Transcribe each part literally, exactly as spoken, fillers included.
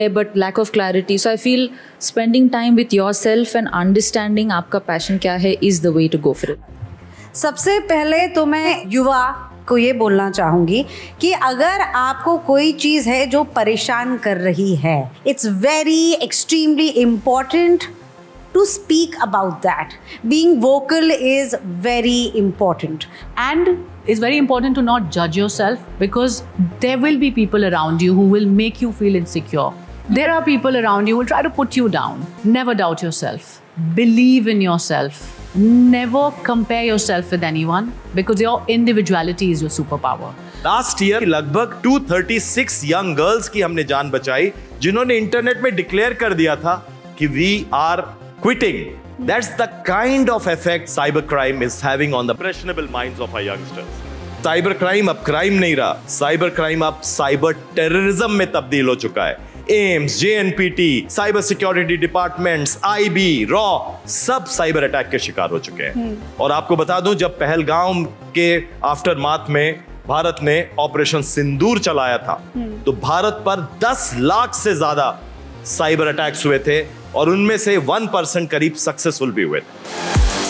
but lack of clarity. So I feel spending time with yourself and understanding आपका passion क्या है is the way to go for it. सबसे पहले तो मैं युवा को ये बोलना चाहूँगी कि अगर आपको कोई चीज़ है जो परेशान कर रही है, it's very extremely important to speak about that. Being vocal is very important. And it's very important to not judge yourself, because there will be people around you who will make you feel insecure. There are people around you who will try to put you down. Never doubt yourself. Believe in yourself. Never compare yourself with anyone, because your individuality is your superpower. Last year लगभग दो सौ छत्तीस young girls की हमने जान बचाई, जिन्होंने internet में डिक्लेयर कर दिया था कि we are quitting. That's the kind of effect cybercrime is having on the impressionable minds of our youngsters. Cyber crime अब crime नहीं रहा, cyber crime अब cyber terrorism में तब्दील हो चुका है. एम्स, जे N P T, cyber security departments, आई B, raw, सब साइबर अटैक के शिकार हो चुके हैं. और आपको बता दूं, जब पहलगाम के आफ्टरमाथ में भारत ने ऑपरेशन सिंदूर चलाया था, तो भारत पर दस लाख से ज्यादा साइबर अटैक्स हुए थे और उनमें से वन परसेंट करीब सक्सेसफुल भी हुए थे.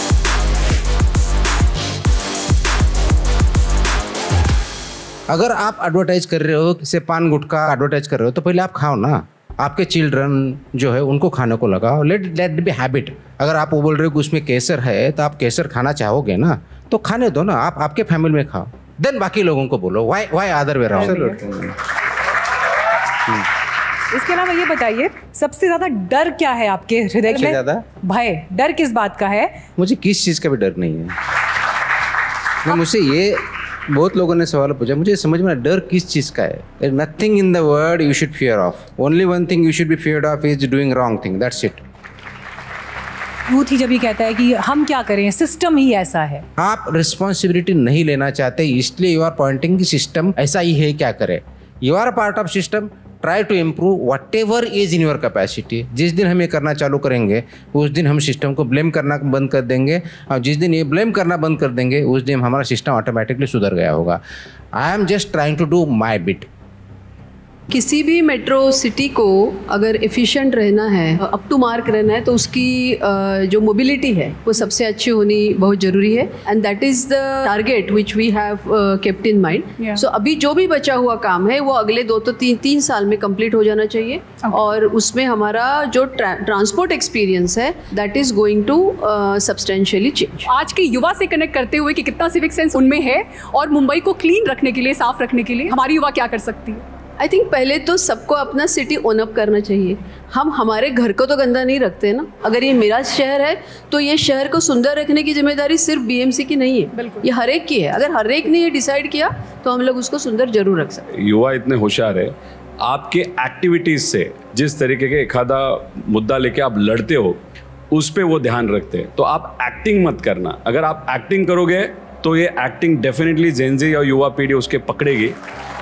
अगर आप एडवर्टाइज कर रहे हो, से पान गुटखा एडवर्टाइज कर रहे हो, तो पहले आप खाओ ना. आपके चिल्ड्रन जो है उनको खाने को लगाओ. Late late B habit. अगर आप वो बोल रहे हो कि उसमें केसर है, तो आप केसर खाना चाहोगे ना, तो खाने दो ना. आप आपके फैमिली में खाओ, देन बाकी लोगों को बोलो. Why why other way around. इसके अलावा ये बताइए, सबसे ज्यादा डर क्या है आपके हृदय में? ज्यादा भय, डर किस बात का है? मुझे किस चीज़ का भी डर नहीं है. मैं मुझसे ये बहुत लोगों ने सवाल पूछा, मुझे समझ में डर किस चीज़ का है. Nothing in the world you should fear of. Only one thing you should be feared of is doing wrong thing. That's it. Youth ही जब ये कहता है कि हम क्या करें, सिस्टम ही ऐसा है. आप रिस्पॉन्सिबिलिटी नहीं लेना चाहते, इसलिए यू आर पॉइंटिंग कि सिस्टम ऐसा ही है, क्या करे. You are part of system. Try to improve what ever is in your capacity. जिस दिन हम ये करना चालू करेंगे, उस दिन हम सिस्टम को ब्लेम करना बंद कर देंगे, और जिस दिन ये ब्लेम करना बंद कर देंगे, उस दिन हमारा सिस्टम ऑटोमेटिकली सुधर गया होगा. I am just trying to do my bit. किसी भी मेट्रो सिटी को अगर एफिशिएंट रहना है, अप टू मार्क रहना है, तो उसकी जो मोबिलिटी है वो सबसे अच्छी होनी बहुत ज़रूरी है. And that is the target which we have kept in mind. सो अभी जो भी बचा हुआ काम है वो अगले दो तो तीन तीन साल में कंप्लीट हो जाना चाहिए. okay. और उसमें हमारा जो ट्रांसपोर्ट एक्सपीरियंस है that is going to substantially change. आज के युवा से कनेक्ट करते हुए कि कितना सिविक सेंस उनमें है, और मुंबई को क्लीन रखने के लिए, साफ रखने के लिए हमारी युवा क्या कर सकती है? आई थिंक पहले तो सबको अपना सिटी ओन अप करना चाहिए. हम हमारे घर को तो गंदा नहीं रखते ना. अगर ये मेरा शहर है तो ये शहर को सुंदर रखने की जिम्मेदारी सिर्फ बीएमसी की नहीं है, ये हर एक की है. अगर हर एक ने ये डिसाइड किया तो हम लोग उसको सुंदर जरूर रख सकते हैं. युवा इतने होशियार है, आपके एक्टिविटीज से जिस तरीके के एखादा मुद्दा लेके आप लड़ते हो, उस पर वो ध्यान रखते हैं. तो आप एक्टिंग मत करना. अगर आप एक्टिंग करोगे तो ये एक्टिंग डेफिनेटली जेनजी या युवा पीढ़ी उसके पकड़ेगी.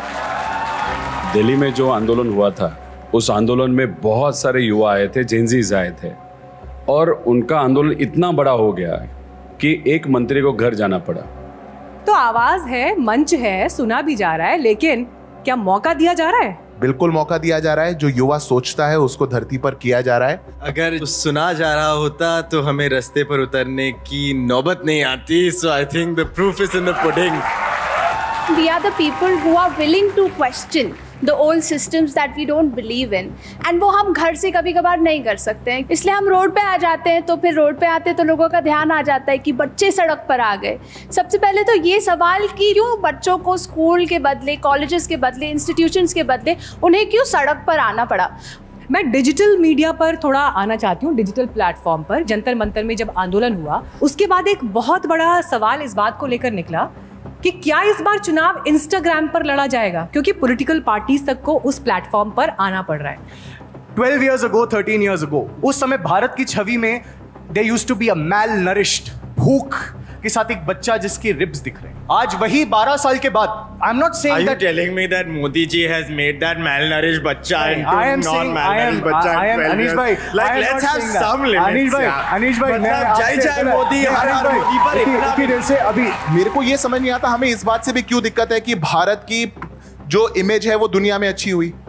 दिल्ली में जो आंदोलन हुआ था, उस आंदोलन में बहुत सारे युवा आए थे, जेनजीज आए थे, और उनका आंदोलन इतना बड़ा हो गया कि एक मंत्री को घर जाना पड़ा. तो आवाज है, मंच है, सुना भी जा रहा है, लेकिन क्या मौका दिया जा रहा है? बिल्कुल मौका दिया जा रहा है. जो युवा सोचता है उसको धरती पर किया जा रहा है. अगर सुना जा रहा होता तो हमें रास्ते पर उतरने की नौबत नहीं आती. सो I think the proof is in the pudding. We are the people who are willing to question the old systems that we don't believe in, and वो हम घर से कभी कभार नहीं कर सकते हैं, इसलिए हम रोड पे आ जाते हैं. तो फिर रोड पे आते तो लोगों का ध्यान आ जाता है कि बच्चे सड़क पर आ गए. सबसे पहले तो ये सवाल कि क्यों बच्चों को स्कूल के बदले, कॉलेजेस के बदले, इंस्टीट्यूशंस के बदले उन्हें क्यों सड़क पर आना पड़ा. मैं डिजिटल मीडिया पर थोड़ा आना चाहती हूँ. डिजिटल प्लेटफॉर्म पर जंतर मंतर में जब आंदोलन हुआ, उसके बाद एक बहुत बड़ा सवाल इस बात को लेकर निकला कि क्या इस बार चुनाव इंस्टाग्राम पर लड़ा जाएगा, क्योंकि पॉलिटिकल पार्टीज तक को उस प्लेटफॉर्म पर आना पड़ रहा है. Twelve years ago, thirteen years ago, उस समय भारत की छवि में there used to be a mail nourished, भूख के साथ एक बच्चा जिसकी रिब्स दिख रहे हैं. आज वही बारह साल के बाद, I am not saying that telling me that Modi ji has made that malnourished बच्चा into non malnourished बच्चा. I am Anish भाई, like let's have some limits. Anish भाई, Anish भाई, मैं जय जय मोदी, हर हर मोदी पर इतनी देर से अभी मेरे को ये समझ नहीं आता हमें इस बात से भी क्यों दिक्कत है कि भारत की जो इमेज है वो दुनिया में अच्छी हुई.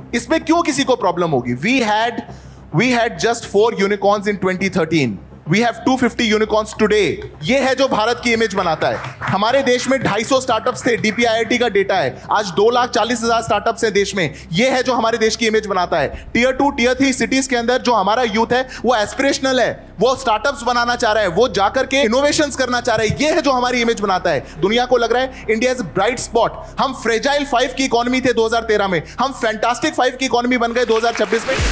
इसमें क्यों किसी को प्रॉब्लम होगी? We had we had just four unicorns in twenty thirteen. We have two hundred fifty unicorns today. ये है जो भारत की इमेज बनाता है. हमारे देश में two hundred fifty स्टार्टअप्स थे. D P I I T का डेटा है. आज दो लाख चालीस हजार स्टार्टअप्स हैं देश में. ये है जो हमारे देश की इमेज बनाता है. Tier two tier three cities के अंदर जो हमारा यूथ है वो एस्पिरेशनल है, वो स्टार्टअप्स बनाना चाह रहा है, वो जाकर के इनोवेशंस करना चाह रहा है. ये है जो हमारी इमेज बनाता है. दुनिया को लग रहा है इंडिया इज ब्राइट स्पॉट. हम फ्रेजाइल फाइव की इकोनॉमी थे दो हज़ार तेरह में, हम फैंटास्टिक फाइव की इकोनॉमी बन गए दो हज़ार छब्बीस में.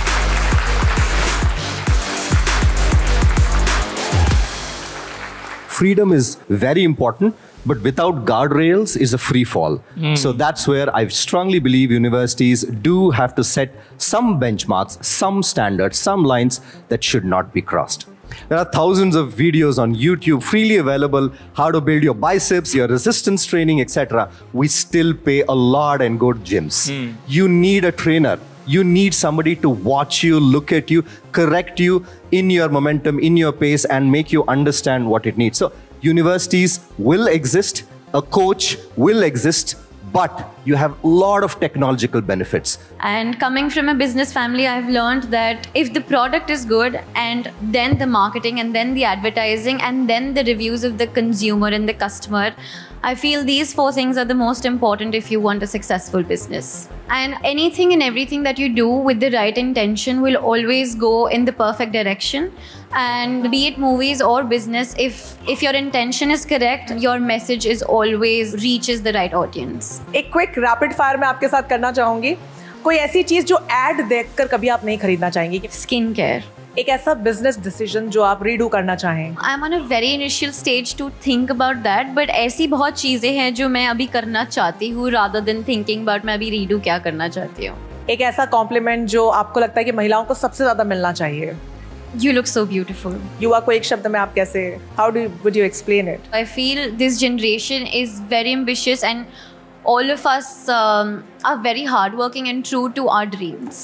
Freedom is very important, but without guardrails is a free fall. Mm. So that's where I strongly believe universities do have to set some benchmarks, some standards, some lines that should not be crossed. There are thousands of videos on YouTube freely available, how to build your biceps, your resistance training, et cetera. We still pay a lot and go to gyms. Mm. You need a trainer. You need somebody to watch you, look at you, correct you in your momentum, in your pace, and make you understand what it needs. So universities will exist, a coach will exist, but you have a lot of technological benefits. And coming from a business family, I've learned that if the product is good, and then the marketing, and then the advertising, and then the reviews of the consumer and the customer, I feel these four things are the most important if you want a successful business. And anything and everything that you do with the right intention will always go in the perfect direction. And be it movies or business, if if your intention is correct, your message is always reaches the right audience. एक quick rapid fire मैं आपके साथ करना चाहूंगी. कोई ऐसी चीज जो एड देखकर कभी आप नहीं खरीदना चाहेंगी? Skin care. एक ऐसा बिजनेस डिसीजन जो आप रीडू करना चाहें? I am on a very initial stage two think about that, but ऐसी बहुत चीजें हैं जो मैं अभी करना चाहती हूँ रादर देन थिंकिंग अबाउट मैं अभी रीडू क्या करना चाहती हूँ. एक ऐसा कॉम्प्लीमेंट जो आपको लगता है कि महिलाओं को सबसे ज्यादा मिलना चाहिए? You look so beautiful. युवा को एक शब्द में आप कैसे, how do you, would you explain it? I feel this generation is very ambitious and all of us um, are very hardworking and true to our dreams.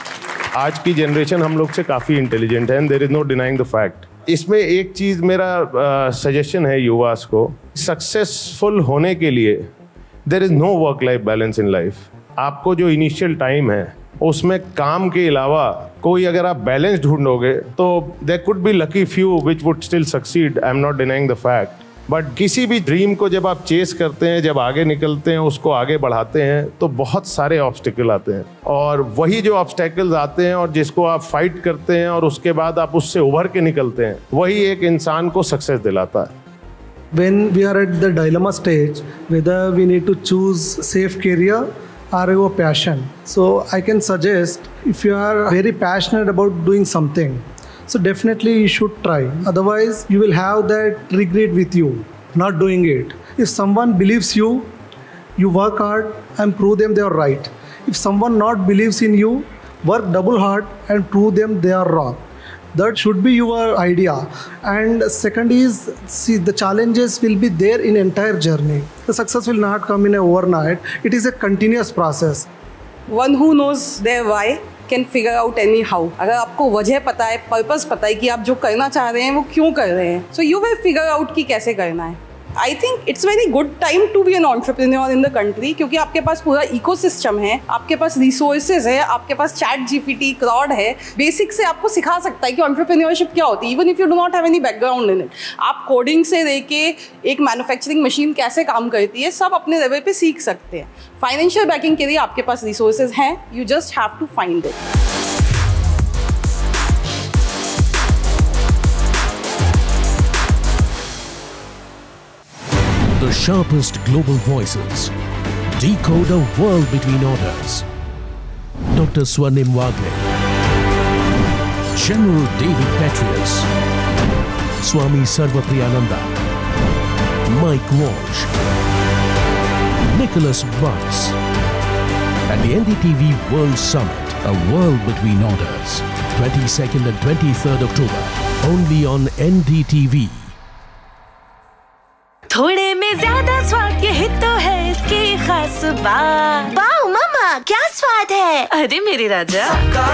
आज की generation हम लोग से काफ़ी इंटेलिजेंट है and there is no denying the fact. इसमें एक चीज़ मेरा सजेशन uh, है युवास को, सक्सेसफुल होने के लिए there is no work life balance in life. आपको जो इनिशियल टाइम है उसमें काम के अलावा कोई अगर आप बैलेंस ढूंढोगे तो there could be lucky few which would still succeed. I am not denying the fact, but किसी भी ड्रीम को जब आप चेस करते हैं, जब आगे निकलते हैं, उसको आगे बढ़ाते हैं तो बहुत सारे ऑब्स्टिकल आते हैं, और वही जो ऑब्स्टिकल्स आते हैं और जिसको आप फाइट करते हैं और उसके बाद आप उससे उभर के निकलते हैं, वही एक इंसान को सक्सेस दिलाता है. When we are at the dilemma stage, whether we need to choose safe career or your passion. So I can suggest, if you are very passionate about doing something, so definitely you should try. Otherwise, you will have that regret with you, not doing it. If someone believes you, you work hard and prove them they are right. If someone not believes in you, work double hard and prove them they are wrong. That should be your idea. And second is, see, the challenges will be there in entire journey. The success will not come in a overnight. It is a continuous process. One who knows their why can figure out any how. अगर आपको वजह पता है, purpose पता है कि आप जो करना चाह रहे हैं वो क्यों कर रहे हैं, so you will figure out कि कैसे करना है. I think it's very good time to be an entrepreneur in the country, क्योंकि आपके पास पूरा इकोसिस्टम है, आपके पास रिसोर्सेज है, आपके पास चैट जीपीटी, क्राउड है. बेसिक से आपको सिखा सकता है कि एंटरप्रेन्योरशिप क्या होती है, even if you do not have any background in it. आप कोडिंग से लेके एक मैन्युफैक्चरिंग मशीन कैसे काम करती है सब अपने लेवल पे सीख सकते हैं. फाइनेंशियल बैकिंग के लिए आपके पास रिसोर्सेज हैं, you just have to find it. The sharpest global voices decode the world between orders. Doctor Swarnim Wagle, General David Petraeus, Swami Sarvapriyananda, Mike Walsh, Nicholas Butts, and the N D T V World Summit, A World Between Orders, twenty-second and twenty-third October, only on N D T V. थोड़े में ज्यादा स्वाद, यही तो है इसकी खास बात. वाओ मामा, क्या स्वाद है. अरे मेरे राजा.